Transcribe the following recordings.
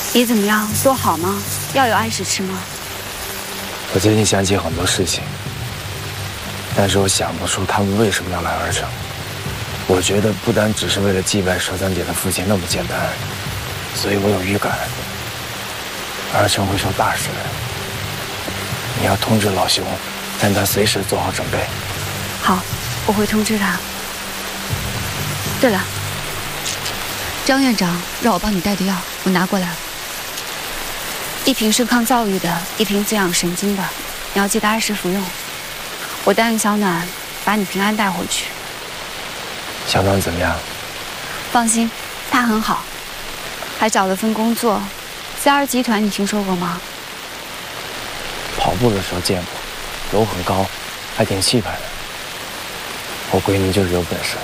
你怎么样？做好吗？药有按时吃吗？ 我最近想起很多事情，但是我想不出他们为什么要来儿城。我觉得不单只是为了祭拜佘三姐的父亲那么简单，所以我有预感，儿城会出大事。你要通知老兄，让他随时做好准备。 好，我会通知他。对了，张院长让我帮你带的药，我拿过来了。一瓶是抗躁郁的，一瓶滋养神经的，你要记得按时服用。我答应小暖把你平安带回去。 小暖怎么样？ 放心，他很好，还找了份工作，CR集团你听说过吗？ 跑步的时候见过，楼很高，还挺气派的。我闺女就是有本事。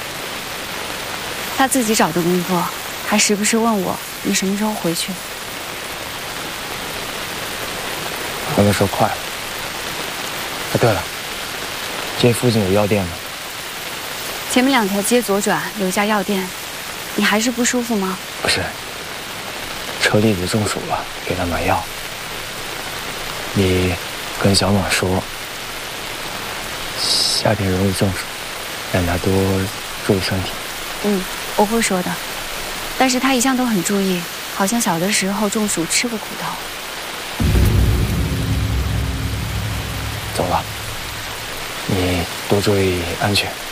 他自己找的工作，还时不时问我你什么时候回去。 我能说快了。哎，对了，这附近有药店吗？ 前面2条街左转有一家药店，你还是不舒服吗？ 不是，车厘子中暑了，给他买药。你跟小暖说，夏天容易中暑，让他多注意身体。 我会说的。但是他一向都很注意，好像小的时候中暑吃过苦头。 走了，你多注意安全。